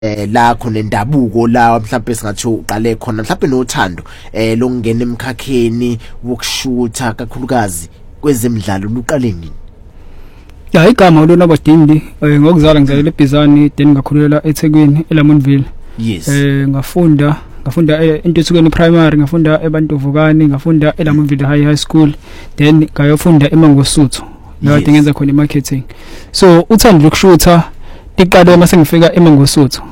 la khona indabuko la mhlawumbe singathi uqale khona mhlawumbe nothando lokungena emkhakheni wokushutha kakhulukazi kwezemidlalo luqale nini? Ya igama lona Badindi ngokuzala ngizalele eBizani then ngakhulela eThekwini eLamontville. Yes. Ngafunda eNtuthukweni primary, ngafunda eBantuvukani, ngafunda eLamontville high school, then ngayofunda eMangosuthu la kade ngenza khona imarketing. So uthando lokushutha iqale mase ngifika eMangosuthu.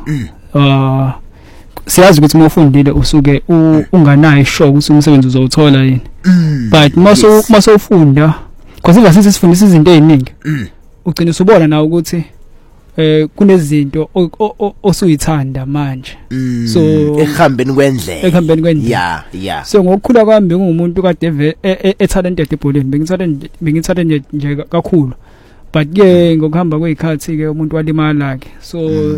Siyazi ukuthi mawufundile usuke unganayo ishoka ukuthi umsebenzi uzowuthola yini. But mase ufunda because ingasithi sifundisa izinto eziningi. Ugcina usubona nawe ukuthi kunezinto osuyithanda manje. So ehambeni kwendlela. Yeah. So ngokukhula kwami bengumuntu kade talented ebholeni, bengitalented nje kakhulu. But ke ngokuhamba kwezikhathi ke umuntu walimala ke. So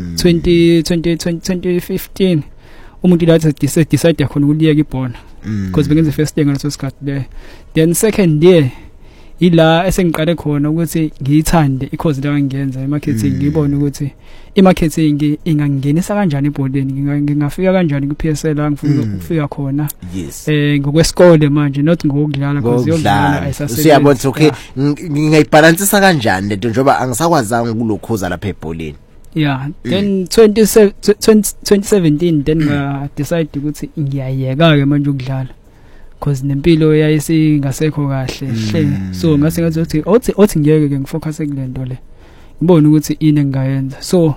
2015 umuntu la decide khona ukuliyeka ibhola because bengenze first year ngaleso sikhathi there. Then second year ila esengiqale khona ukuthi ngiyithande because la ngiyenza emarketing, ngibone ukuthi imarketing ingangenisa kanjani ebholeni, ngingafika kanjani kuPSL la ngifuna ukufika khona. Yes. Ngokwesikole manje not ngokudlala because yodlala ayisasebenzi. Siyabona okay ngingayibalansisa kanjani lento njoba angisakwazanga kulokhoza lapha ebholeni. Yeah, then 2017 then decide ukuthi ngiyayeka ke manje ukudlala because nempilo yayisingasekho kahle hle. So ngase ngathi othi ngiyeke ke ngifocus kulento le, ngibone ukuthi ini engayenza. So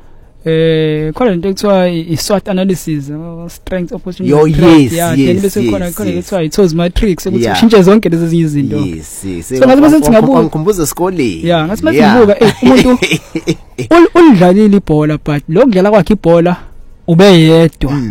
khona into ekuthiwa i-SWOT analysis, strength opportunity yes, then bese khona ekuthiwa i-TOS matrix ukuthi ushintshe zonke lezi zinye izinto. Yes. So ngathi bese singabuka ngikhumbuza esikoleni. Yeah, ngathi bese ngibuka umuntu ulidlalile ibhola but lokudlala kwakhe ibhola ubeyedwa.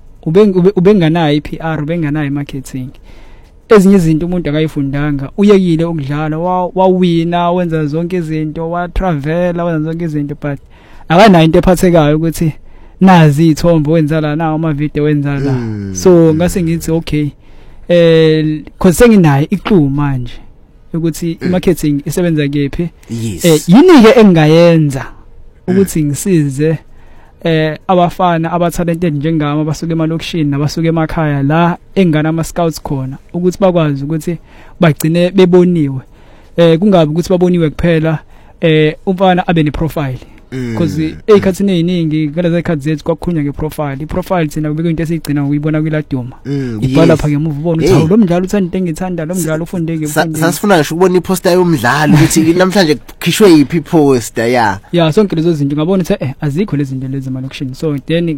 Ubenganayo iPR, ubenganayo imarketing. Ezinye izinto umuntu akayifundanga, uyekile ukudlala, wawina, wenza zonke izinto, wa travela, wenza zonke izinto but akanayo into ephathekayo ukuthi nazi izithombo wenza la, nawo ama video wenza la. So ngase ngithi okay cause senginayo iqhu manje ukuthi imarketing isebenza kephi. Yini ke engayenza ukuthi ngisize abafana abaTalented njengami abasuka emalokishini nabasuka emakhaya la engana ama scouts khona ukuthi bakwazi ukuthi bagcine beboniwe, kungabi ukuthi baboniwe kuphela umfana abe ne profile because ezikhathini eziningi kala zekhathi zethu kwakukhulunywa ngeprofile. Iprofile thina kubeka into esiyigcina ukuyibona kwiladuma, ibhala lapha ngemuva ubona ukuthi lo mdlalo uthanda into engithanda, lo mdlalo ufundeke. Sasifuna ngisho ukubona iposter yomdlalo ukuthi namhlanje kukhishwe yiphi iposter. Yeah, sonke lezo zinto ngabona ukuthi azikho lezi zinto lezi emalokishini. So then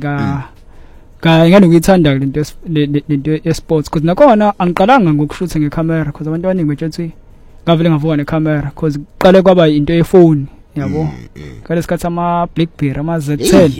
ngane ngiyithanda lento esports because nakhona angiqalanga ngokushutha ngecamera because abantu abaningi bethu ngavele ngavuka necamera because qale kwaba into yefoni, yabo kale sikhathi ama BlackBerry ama Z10.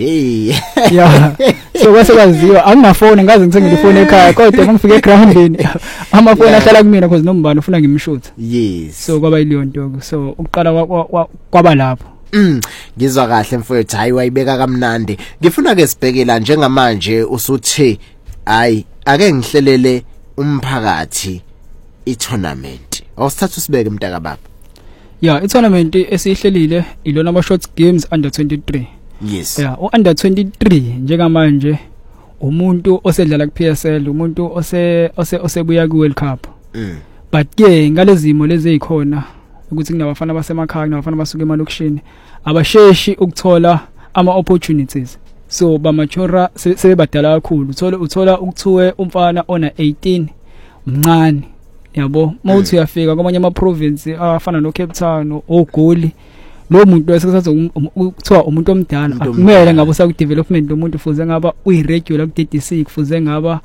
Yeah, so kwase kwaziwa angina ngaze ngithenge ifoni ekhaya kodwa ngifike egroundini amafoni ahlala kumina because nombani ufuna ngimshutha. Yes, so kwaba iliyo nto. So ukuqala kwaba lapho. Ngizwa kahle mfowethu, hayi wayibeka kamnandi. Ngifuna ke sibhekela njengamanje usuthe hayi ake ngihlelele umphakathi i-tournament. Awusithatha usibeke mntaka baba. Yeah, i-tournament esihlelile ilona ama short games under 23. Yes. Yeah, under 23 njengamanje umuntu osedlala kuPSL, umuntu osebuya kuWorld Cup. But ke ngalezimo lezi ezikhona ukuthi kunabafana basemakhaya, kunabafana basuka emalokishini abasheshi ukuthola ama opportunities. So bamachora sebebadala kakhulu. Uthola ukuthiwe umfana ona 18 mncane, yabo mawuthi uyafika kwamanye ama province afana no Cape Town oGoli, lo muntu esekuthatha ukuthiwa umuntu omdala akumele ngabe usa ku development umuntu fuze ngaba uyiregular ku 36 fuze ngaba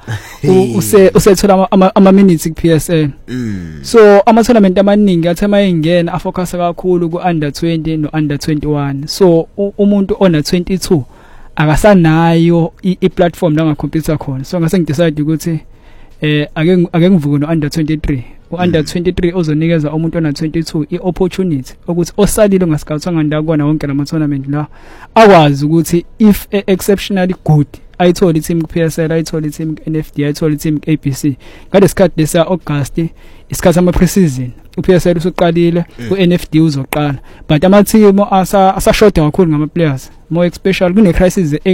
usethola ama minutes ku PSL. So ama tournament amaningi athema ingena afocus kakhulu ku under 20 no under 21. So umuntu ona 22 akasanayo i-platform la ngacompete khona. So ngase ngidecide ukuthi ake ngivuke no under 23. U-under 23 ozonikeza umuntu ona 22 i-opportunity ukuthi osalile ngascoutwanga ndakona wonke lama tournament la akwazi ukuthi if exceptionally good ayithola team ku-PSL, ayithola team ku-NFD, ayithola team ku-ABC. Ngale sikhathi lesa August isikhathi ama pre-season u-PSL usuqalile, u-NFD uzoqala but ama team asashoda kakhulu ngama players. more especially kune crisis